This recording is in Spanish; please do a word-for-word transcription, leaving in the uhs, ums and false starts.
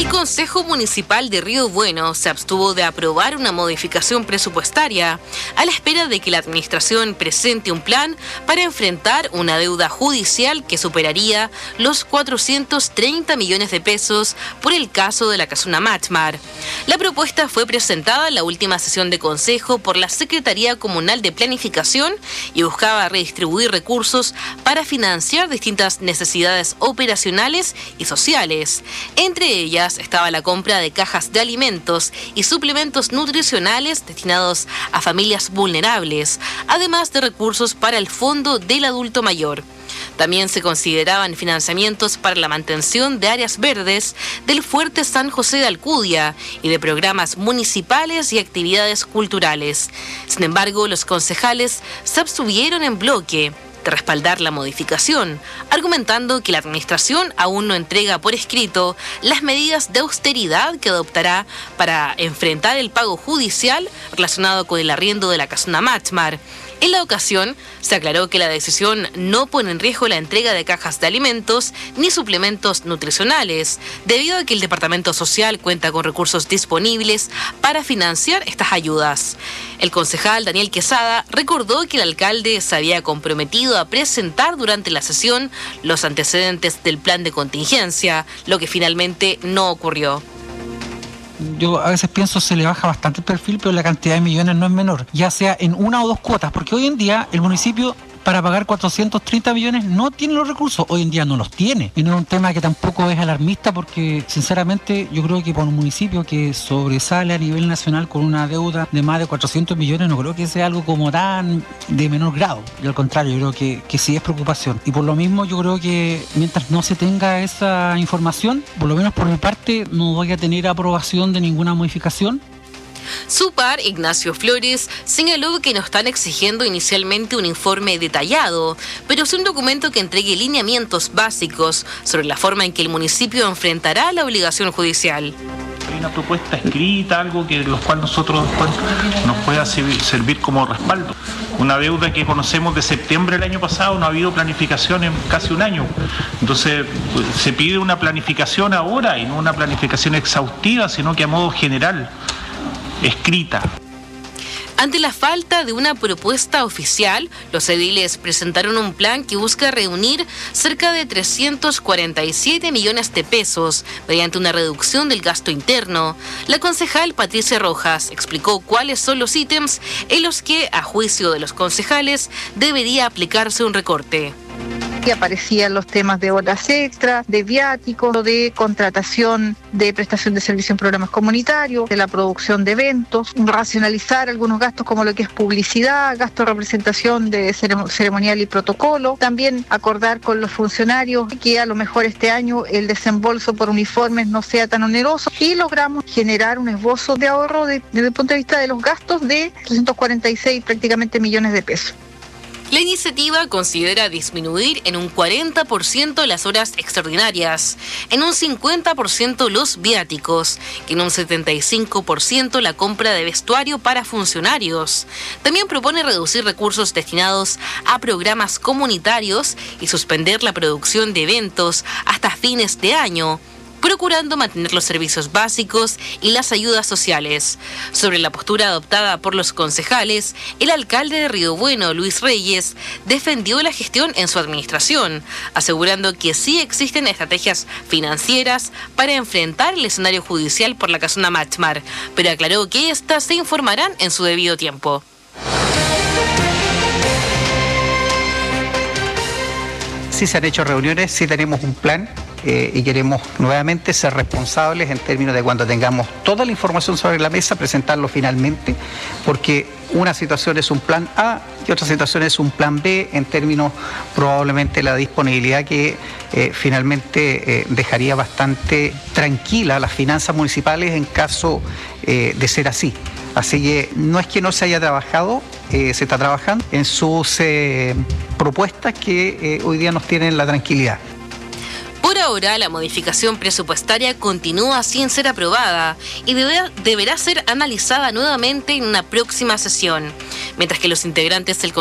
Consejo Municipal de Río Bueno se abstuvo de aprobar una modificación presupuestaria a la espera de que la administración presente un plan para enfrentar una deuda judicial que superaría los cuatrocientos treinta millones de pesos por el caso de la Casuna Machmar. La propuesta fue presentada en la última sesión de consejo por la Secretaría Comunal de Planificación y buscaba redistribuir recursos para financiar distintas necesidades operacionales y sociales. Entre ellas estaba la compra de cajas de alimentos y suplementos nutricionales destinados a familias vulnerables, además de recursos para el Fondo del Adulto Mayor. También se consideraban financiamientos para la mantención de áreas verdes del Fuerte San José de Alcudia y de programas municipales y actividades culturales. Sin embargo, los concejales se abstuvieron en bloque de respaldar la modificación, argumentando que la administración aún no entrega por escrito las medidas de austeridad que adoptará para enfrentar el pago judicial relacionado con el arriendo de la Casuna Machmar. En la ocasión, se aclaró que la decisión no pone en riesgo la entrega de cajas de alimentos ni suplementos nutricionales, debido a que el Departamento Social cuenta con recursos disponibles para financiar estas ayudas. El concejal Daniel Quesada recordó que el alcalde se había comprometido a presentar durante la sesión los antecedentes del plan de contingencia, lo que finalmente no ocurrió. Yo a veces pienso se le baja bastante el perfil, pero la cantidad de millones no es menor, ya sea en una o dos cuotas, porque hoy en día el municipio para pagar cuatrocientos treinta millones no tiene los recursos, hoy en día no los tiene. Y no es un tema que tampoco es alarmista porque sinceramente yo creo que por un municipio que sobresale a nivel nacional con una deuda de más de cuatrocientos millones, no creo que sea algo como tan de menor grado. Y al contrario, yo creo que, que sí es preocupación. Y por lo mismo yo creo que mientras no se tenga esa información, por lo menos por mi parte, no voy a tener aprobación de ninguna modificación. Su par, Ignacio Flores, señaló que no están exigiendo inicialmente un informe detallado, pero sí un documento que entregue lineamientos básicos sobre la forma en que el municipio enfrentará la obligación judicial. Hay una propuesta escrita, algo que los cual nosotros después nos pueda servir como respaldo. Una deuda que conocemos de septiembre del año pasado, no ha habido planificación en casi un año. Entonces se pide una planificación ahora y no una planificación exhaustiva, sino que a modo general, escrita. Ante la falta de una propuesta oficial, los ediles presentaron un plan que busca reunir cerca de trescientos cuarenta y siete millones de pesos mediante una reducción del gasto interno. La concejal Patricia Rojas explicó cuáles son los ítems en los que, a juicio de los concejales, debería aplicarse un recorte. Que aparecían los temas de horas extras, de viáticos, de contratación de prestación de servicio en programas comunitarios, de la producción de eventos, racionalizar algunos gastos como lo que es publicidad, gasto de representación de ceremonial y protocolo, también acordar con los funcionarios que a lo mejor este año el desembolso por uniformes no sea tan oneroso y logramos generar un esbozo de ahorro de, desde el punto de vista de los gastos de trescientos cuarenta y seis prácticamente millones de pesos. La iniciativa considera disminuir en un cuarenta por ciento las horas extraordinarias, en un cincuenta por ciento los viáticos, y en un setenta y cinco por ciento la compra de vestuario para funcionarios. También propone reducir recursos destinados a programas comunitarios y suspender la producción de eventos hasta fines de año, procurando mantener los servicios básicos y las ayudas sociales. Sobre la postura adoptada por los concejales, el alcalde de Río Bueno, Luis Reyes, defendió la gestión en su administración, asegurando que sí existen estrategias financieras para enfrentar el escenario judicial por la Casuna Machmar, pero aclaró que éstas se informarán en su debido tiempo. Sí se han hecho reuniones, sí tenemos un plan eh, y queremos nuevamente ser responsables en términos de cuando tengamos toda la información sobre la mesa, presentarlo finalmente, porque una situación es un plan A y otra situación es un plan B en términos probablemente la disponibilidad que eh, finalmente eh, dejaría bastante tranquila las finanzas municipales en caso eh, de ser así. Así que no es que no se haya trabajado, eh, se está trabajando en sus eh, propuestas que eh, hoy día nos tienen la tranquilidad. Por ahora, la modificación presupuestaria continúa sin ser aprobada y deberá, deberá ser analizada nuevamente en una próxima sesión, mientras que los integrantes del